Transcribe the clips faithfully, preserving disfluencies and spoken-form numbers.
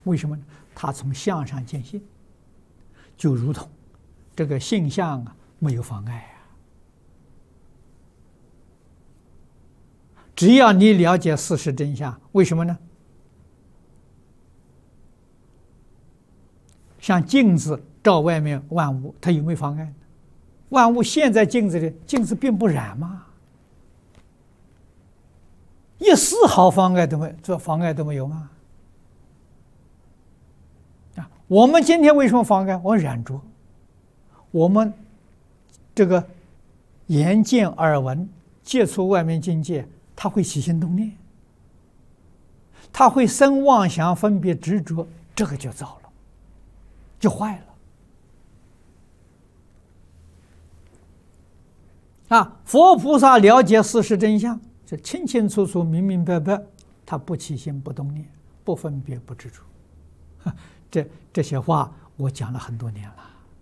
为什么呢？他从相上见性，就如同这个性相啊，没有妨碍啊。只要你了解事实真相，为什么呢？像镜子照外面万物，它有没有妨碍？万物现在镜子里，镜子并不染嘛，一丝毫妨碍都没，这妨碍都没有嘛。啊，我们今天为什么妨碍？我染着，我们这个眼见耳闻接触外面境界，它会起心动念，它会生妄想分别执着，这个就糟了，就坏了。啊，佛菩萨了解事实真相，就清清楚楚、明明白白，他不起心不动念，不分别不执着。这这些话我讲了很多年了。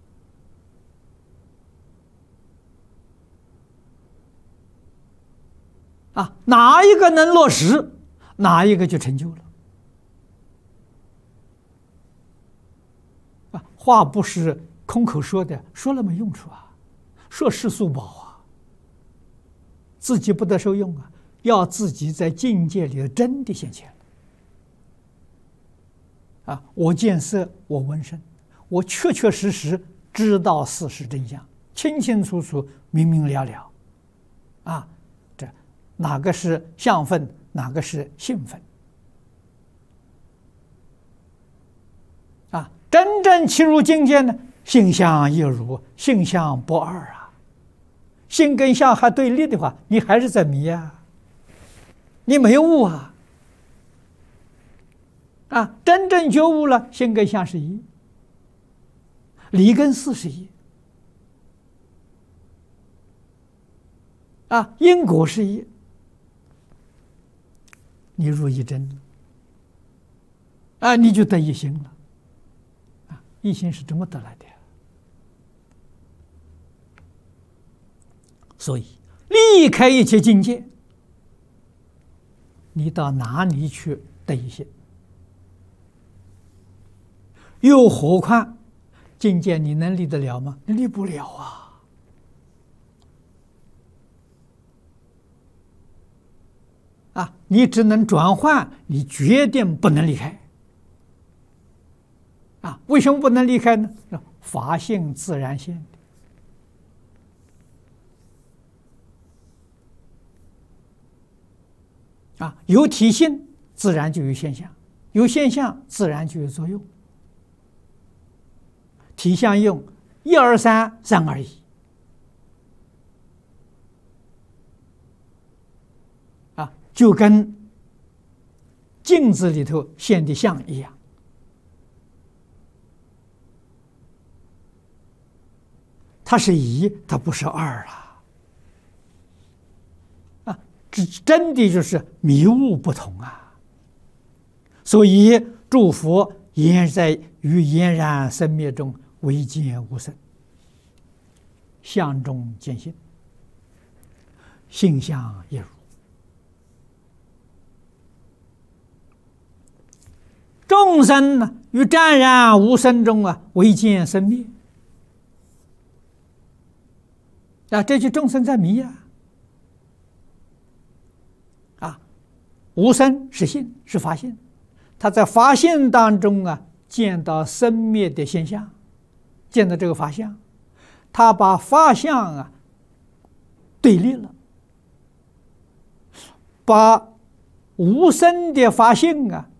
啊，哪一个能落实，哪一个就成就了。啊，话不是空口说的，说了没用处啊，说世俗宝啊。自己不得受用啊，要自己在境界里真的现前。啊，我见色，我闻声，我确确实实知道事实真相，清清楚楚、明明了了。啊，这哪个是相分，哪个是性分？啊，真正契入境界呢，性相一如，性相不二啊。性跟相还对立的话，你还是在迷啊，你没有悟啊。啊，真正觉悟了，性跟相是一，理跟事是一，啊，因果是一，你入一真了，啊，你就得一心了。啊，一心是怎么得来的？所以离开一切境界，你到哪里去得一心？又何况境界你能离得了吗？你离不了啊！啊，你只能转换，你决定不能离开。啊，为什么不能离开呢？法性自然现。啊，有体性自然就有现象，有现象自然就有作用。体相用，一而三，三而一。啊，就跟镜子里头现的相一样。它是一，它不是二啊。这真的就是迷悟不同啊！所以诸佛言在于俨然生灭中唯见无生，相中见性，性相一如。众生呢，于湛然无生中啊，唯见生灭。啊，这些众生在迷啊！无生是性，是法性，他在法性当中啊，见到生灭的现象，见到这个法相，他把法相啊对立了，把无生的法性啊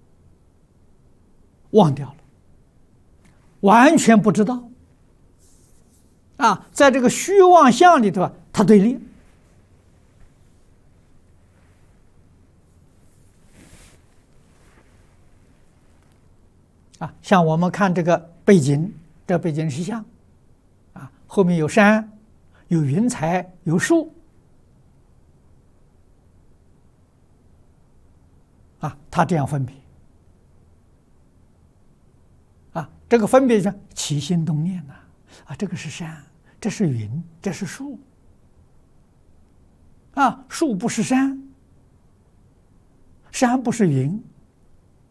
忘掉了，完全不知道啊，在这个虚妄相里头啊，他对立。啊，像我们看这个背景，这背景是像，啊，后面有山，有云彩，有树，啊，他这样分别，啊，这个分别是起心动念呐，啊，这个是山，这是云，这是树，啊，树不是山，山不是云。